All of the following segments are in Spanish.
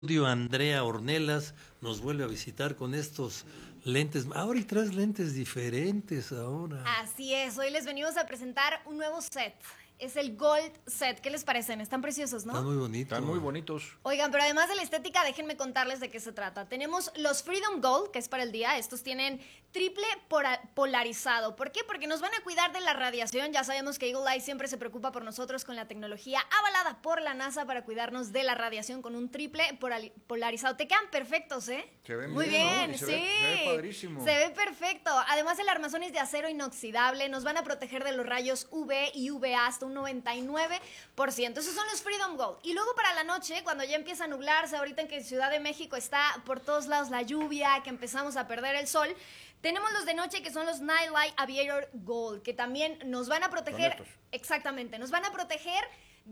Andrea Ornelas nos vuelve a visitar con estos lentes. Ahora y traes lentes diferentes ahora. Así es, hoy les venimos a presentar un nuevo set. Es el Gold Set. ¿Qué les parecen? Están preciosos, ¿no? Están muy bonitos. Están muy bonitos. Oigan, pero además de la estética, déjenme contarles de qué se trata. Tenemos los Freedom Gold, que es para el día. Estos tienen triple polarizado. ¿Por qué? Porque nos van a cuidar de la radiación. Ya sabemos que Eagle Eye siempre se preocupa por nosotros con la tecnología avalada por la NASA para cuidarnos de la radiación con un triple polarizado. Te quedan perfectos, ¿eh? Se ven muy bien, ¿no? sí. Se ve padrísimo. Se ve perfecto. Además, el armazón es de acero inoxidable. Nos van a proteger de los rayos UV y UVA hasta un 99%. Esos son los Freedom Gold. Y luego para la noche, cuando ya empieza a nublarse, ahorita en que Ciudad de México está por todos lados la lluvia, que empezamos a perder el sol, tenemos los de noche que son los Nightlight Aviator Gold, que también nos van a proteger. Exactamente, nos van a proteger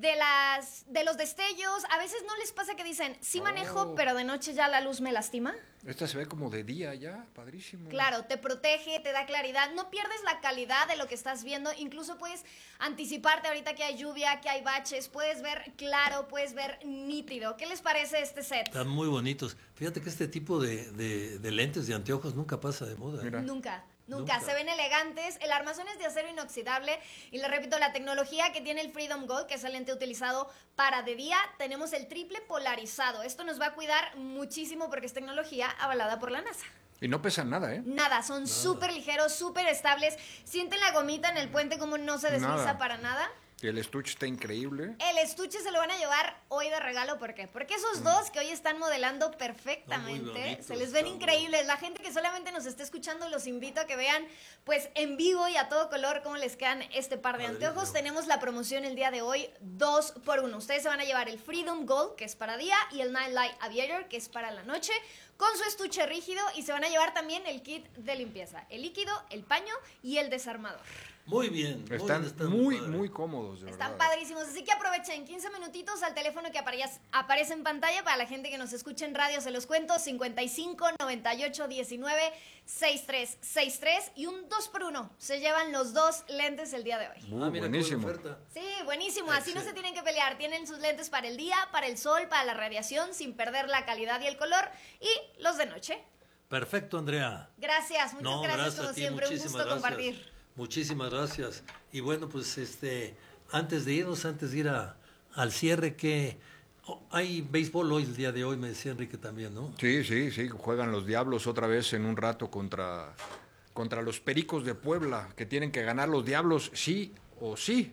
de los destellos. A veces no les pasa que dicen, sí manejo, pero de noche ya la luz me lastima. Esta se ve como de día ya, padrísimo. Claro, te protege, te da claridad, no pierdes la calidad de lo que estás viendo, incluso puedes anticiparte ahorita que hay lluvia, que hay baches, puedes ver claro, puedes ver nítido. ¿Qué les parece este set? Están muy bonitos. Fíjate que este tipo de lentes de anteojos nunca pasa de moda. Mira. Nunca, se ven elegantes. El armazón es de acero inoxidable y les repito, la tecnología que tiene el Freedom Gold, que es el lente utilizado para de día, tenemos el triple polarizado. Esto nos va a cuidar muchísimo porque es tecnología avalada por la NASA. Y no pesan nada, ¿eh? Nada, son súper ligeros, súper estables. Sienten la gomita en el puente como no se desliza para nada. Y el estuche está increíble. El estuche se lo van a llevar hoy de regalo, ¿por qué? Porque esos dos que hoy están modelando perfectamente, bonitos, se les ven increíbles. La gente que solamente nos está escuchando, los invito a que vean pues en vivo y a todo color cómo les quedan este par de anteojos. Tenemos la promoción el día de hoy, 2 por 1. Ustedes se van a llevar el Freedom Gold, que es para día, y el Nightlight Aviator, que es para la noche, con su estuche rígido, y se van a llevar también el kit de limpieza, el líquido, el paño y el desarmador. Muy bien. Están muy cómodos, de Están verdad. padrísimos, así que aprovechen 15 minutitos al teléfono que aparece en pantalla. Para la gente que nos escucha en radio, se los cuento, 55 98 19 63 63 y un 2 por 1. Se llevan los dos lentes el día de hoy. Mira, buenísimo. qué buena oferta. Sí, buenísimo, así no se tienen que pelear. Tienen sus lentes para el día, para el sol, para la radiación, sin perder la calidad y el color, y los de noche. Perfecto, Andrea. Gracias, muchas gracias como a ti, siempre, un gusto muchísimas gracias. compartir. Muchísimas gracias. Y bueno, pues antes de ir al cierre, que hay béisbol hoy, el día de hoy, me decía Enrique también, ¿no? Sí, juegan los Diablos otra vez en un rato contra los Pericos de Puebla, que tienen que ganar los Diablos sí o sí,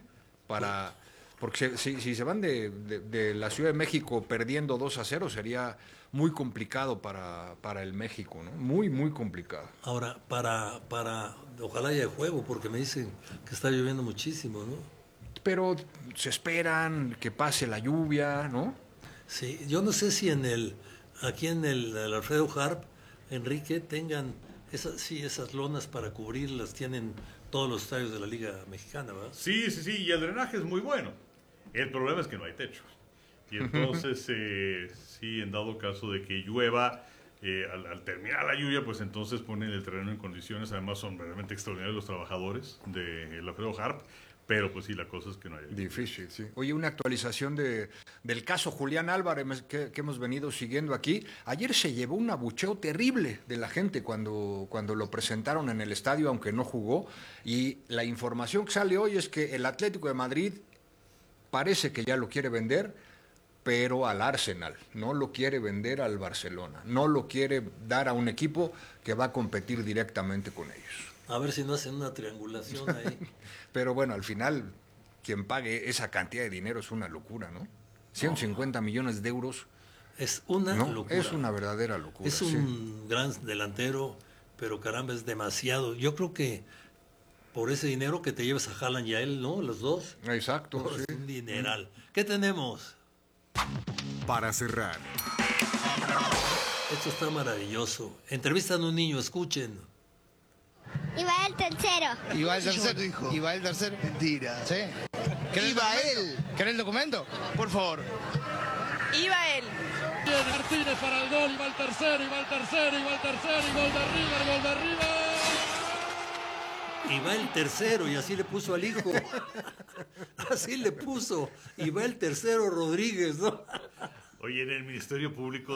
porque si se van de la Ciudad de México perdiendo 2-0 sería muy complicado para el México, ¿no? Muy, muy complicado. Ahora, ojalá haya juego, porque me dicen que está lloviendo muchísimo, ¿no? Pero se esperan que pase la lluvia, ¿no? Sí, yo no sé si aquí en el Alfredo Harp, Enrique, tengan esas lonas para cubrirlas, tienen todos los estadios de la Liga Mexicana, ¿verdad? Sí, y el drenaje es muy bueno. El problema es que no hay techo. Y entonces, sí, en dado caso de que llueva, al terminar la lluvia, pues entonces ponen el terreno en condiciones. Además son realmente extraordinarios los trabajadores del Alfredo Harp. Pero pues sí, la cosa es que no hay. Difícil, sí. Oye, una actualización del caso Julián Álvarez que hemos venido siguiendo aquí. Ayer se llevó un abucheo terrible de la gente cuando lo presentaron en el estadio, aunque no jugó. Y la información que sale hoy es que el Atlético de Madrid parece que ya lo quiere vender, pero al Arsenal. No lo quiere vender al Barcelona. No lo quiere dar a un equipo que va a competir directamente con ellos. A ver si no hacen una triangulación ahí. Pero bueno, al final, quien pague esa cantidad de dinero es una locura, ¿no? 150 millones de euros. Es una locura. Es una verdadera locura. Es un gran delantero, pero caramba, es demasiado. Yo creo que por ese dinero que te llevas a Haaland y a él, ¿no? Los dos. Exacto. Es un dineral. ¿Qué tenemos? Para cerrar. Esto está maravilloso. Entrevistan a un niño, escuchen. Y va el tercero. ¿Y va el tercero? Dijo. ¿Y va el tercero? Mentira. ¿Sí? Iba él. ¿Querés el documento? Por favor. Iba él. Bien, Martínez para el gol, y va el tercero, y va el tercero, y va el tercero, y gol de River, gol de River. Y va el tercero, y así le puso al hijo. Así le puso. Y va el tercero Rodríguez, ¿no? Oye, en el Ministerio Público